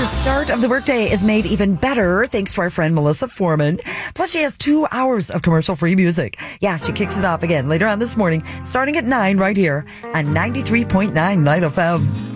the start of the workday is made even better thanks to our friend Melissa Foreman. Plus, she has 2 hours of commercial-free music. Yeah, she kicks it off again later on this morning, starting at 9 right here on 93.9 Night FM.